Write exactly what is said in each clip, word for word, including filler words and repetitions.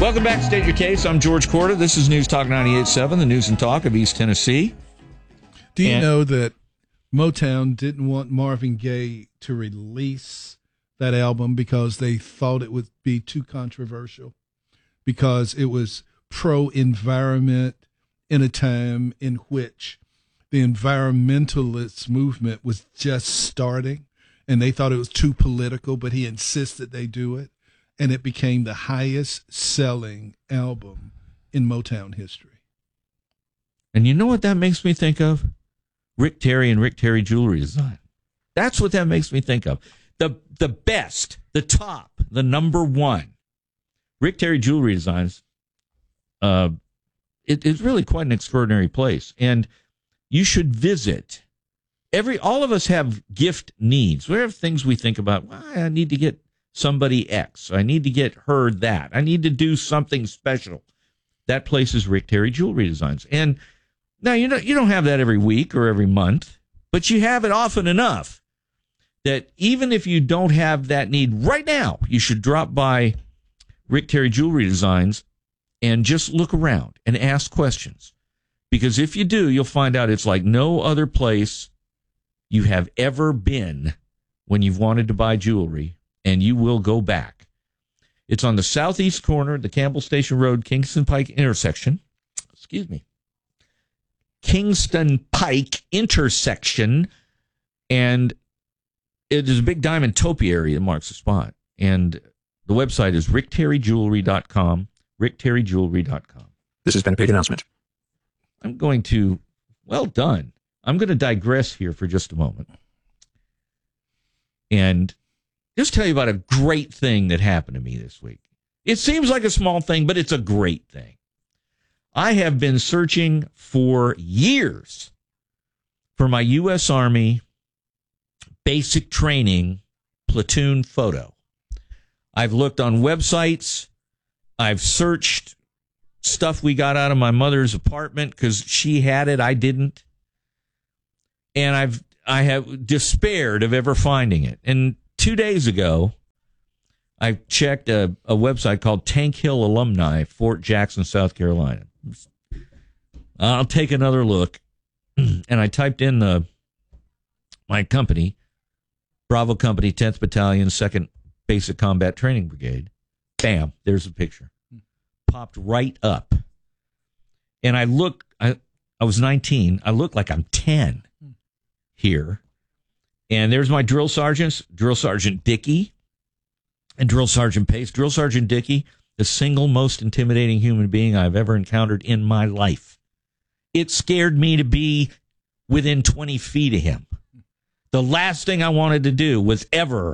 Welcome back to State Your Case. I'm George Corda. This is News Talk ninety-eight point seven, the news and talk of East Tennessee. Do you and, know that Motown didn't want Marvin Gaye to release that album because they thought it would be too controversial, because it was pro-environment in a time in which the environmentalist movement was just starting, and they thought it was too political, but he insisted they do it. And it became the highest selling album in Motown history. And you know what that makes me think of? Rick Terry and Rick Terry Jewelry Design. That's what that makes me think of. The the best, the top, the number one. Rick Terry Jewelry Designs, uh, it, it's really quite an extraordinary place. And you should visit. Every All of us have gift needs. We have things we think about, well, I need to get somebody X. I need to get her that. I need to do something special. That place is Rick Terry Jewelry Designs. And now, you know, you don't have that every week or every month, but you have it often enough that even if you don't have that need right now, you should drop by Rick Terry Jewelry Designs and just look around and ask questions. Because if you do, you'll find out it's like no other place you have ever been when you've wanted to buy jewelry, and you will go back. It's on the southeast corner, the Campbell Station Road, Kingston Pike intersection. Excuse me. Kingston Pike intersection. And it is a big diamond topiary that marks the spot. And the website is rick terry jewelry dot com, rick terry jewelry dot com. This has been a paid announcement. I'm going to, well done. I'm going to digress here for just a moment. And just tell you about a great thing that happened to me this week. It seems like a small thing, but it's a great thing. I have been searching for years for my U S Army basic training platoon photo. I've looked on websites. I've searched stuff we got out of my mother's apartment because she had it, I didn't. And I've I have despaired of ever finding it. And two days ago, I checked a, a website called Tank Hill Alumni, Fort Jackson, South Carolina. I'll take another look. And I typed in the my company, Bravo Company, tenth Battalion, second Basic Combat Training Brigade. Bam, there's a picture. Popped right up. And I look, I, I was nineteen. I look like I'm ten here. And there's my drill sergeants, Drill Sergeant Dickey and Drill Sergeant Pace. Drill Sergeant Dickey, the single most intimidating human being I've ever encountered in my life. It scared me to be within twenty feet of him. The last thing I wanted to do was ever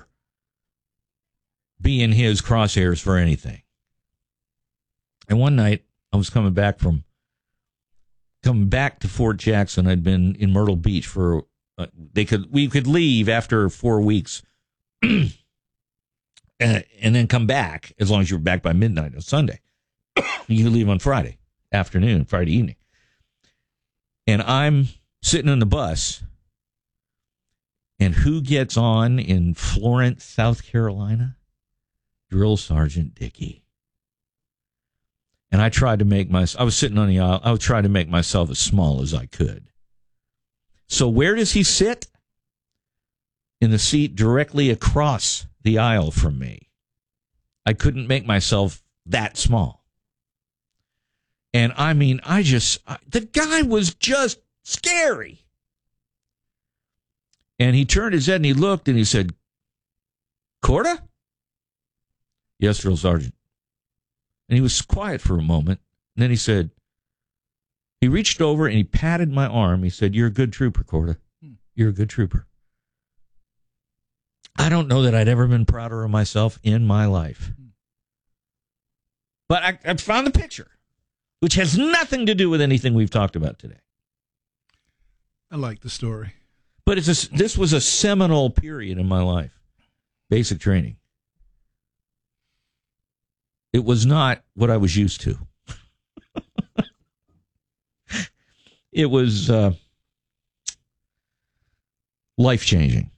be in his crosshairs for anything. And one night, I was coming back from, coming back to Fort Jackson. I'd been in Myrtle Beach for Uh, they could, we could leave after four weeks and, and then come back as long as you were back by midnight on Sunday. You could leave on Friday afternoon, Friday evening. And I'm sitting in the bus, and who gets on in Florence, South Carolina? Drill Sergeant Dickey. And I tried to make myself, I was sitting on the aisle, I was trying to make myself as small as I could. So where does he sit? In the seat directly across the aisle from me. I couldn't make myself that small. And I mean, I just, I, the guy was just scary. And he turned his head and he looked and he said, Corda? Yes, Drill Sergeant. And he was quiet for a moment. And then he said, he reached over and he patted my arm. He said, you're a good trooper, Corda. You're a good trooper. I don't know that I'd ever been prouder of myself in my life. But I, I found the picture, which has nothing to do with anything we've talked about today. I like the story. But it's a, this was a seminal period in my life. Basic training. It was not what I was used to. It was uh, life-changing.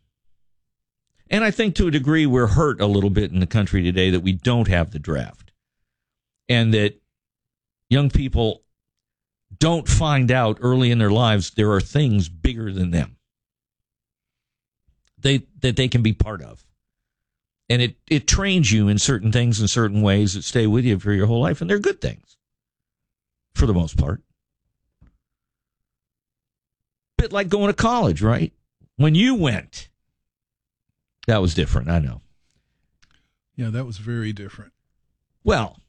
And I think to a degree we're hurt a little bit in the country today that we don't have the draft. and that young people don't find out early in their lives there are things bigger than them they that they can be part of. And it, it trains you in certain things in certain ways that stay with you for your whole life. And they're good things for the most part. Bit like going to college, right? When you went, that was different, I know. Yeah, that was very different. Well,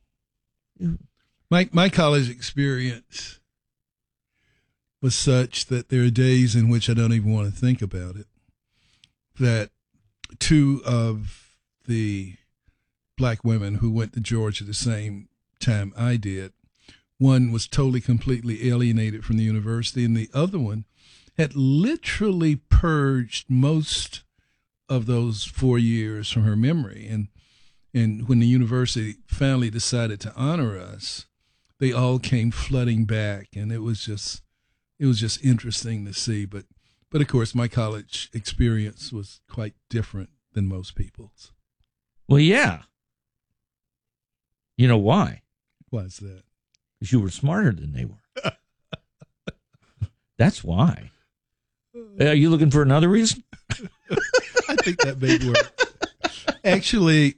my my college experience was such that there are days in which I don't even want to think about it. That two of the black women who went to Georgia the same time I did, one was totally, completely alienated from the university, and the other one had literally purged most of those four years from her memory. And and when the university finally decided to honor us, they all came flooding back, and it was just it was just interesting to see. But but of course, my college experience was quite different than most people's. Well, yeah. You know why? Why is that? Because you were smarter than they were. That's why. Are you looking for another reason? I think that may work. Actually,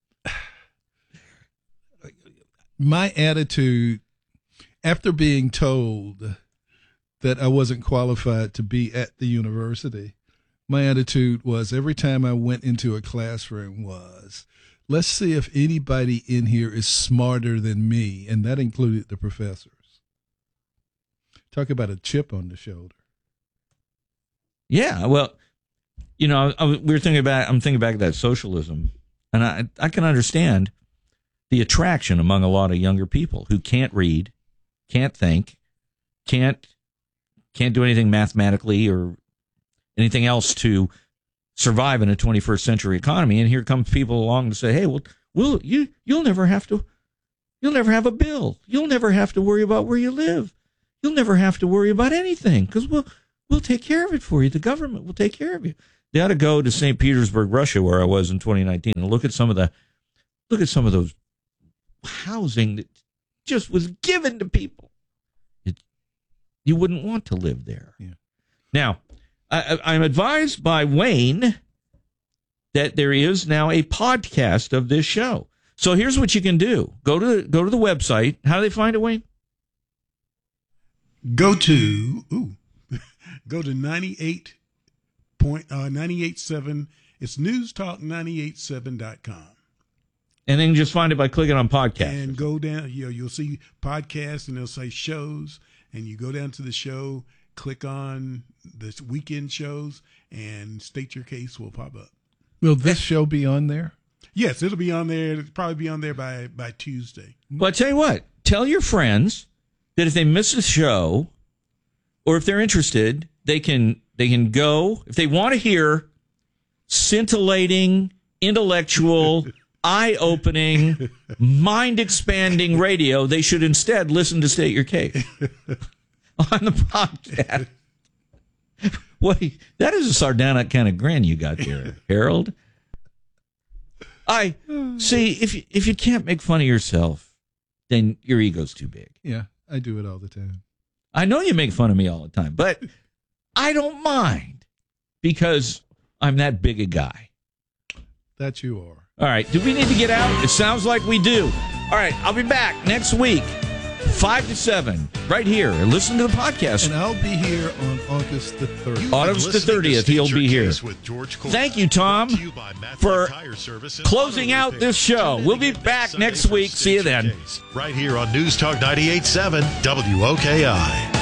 my attitude after being told that I wasn't qualified to be at the university, my attitude was every time I went into a classroom was, let's see if anybody in here is smarter than me, and that included the professors. Talk about a chip on the shoulder. Yeah, well, you know, I, I, we were thinking about. I'm thinking back to that socialism, and I I can understand the attraction among a lot of younger people who can't read, can't think, can't can't do anything mathematically or anything else to survive in a twenty-first century economy. And here comes people along to say, "Hey, well, we'll you you'll never have to, you'll never have a bill. You'll never have to worry about where you live. You'll never have to worry about anything because we'll we'll take care of it for you. The government will take care of you." They ought to go to Saint Petersburg, Russia, where I was in twenty nineteen, and look at some of the look at some of those housing that just was given to people. It, you wouldn't want to live there. Yeah. Now, I, I'm advised by Wayne that there is now a podcast of this show. So here's what you can do: go to go to the website. How do they find it, Wayne? Go to ooh, go to ninety-eight point uh, ninety-eight point seven. It's news talk nine eight seven dot com. And then just find it by clicking on podcast. And go down, you know, you'll see podcasts and they'll say shows, and you go down to the show, click on the weekend shows, and state your case will pop up. Will this show be on there? Yes, it'll be on there. It'll probably be on there by, by Tuesday. Well, I tell you what, tell your friends that if they miss a show or if they're interested, they can they can go. If they want to hear scintillating, intellectual, eye-opening, mind-expanding radio, they should instead listen to State Your Case on the podcast. What, that is a sardonic kind of grin you got there, Harold. I see, if you, if you can't make fun of yourself, then your ego's too big. Yeah, I do it all the time. I know you make fun of me all the time, but I don't mind because I'm that big a guy. That you are. All right, do we need to get out? It sounds like we do. All right, I'll be back next week, five to seven, right here. And listen to the podcast. And I'll be here on August the thirtieth. August the thirtieth, he'll be here. Thank you, Tom, for closing out this show. We'll be back next week. See you then. Right here on News Talk ninety-eight point seven W O K I.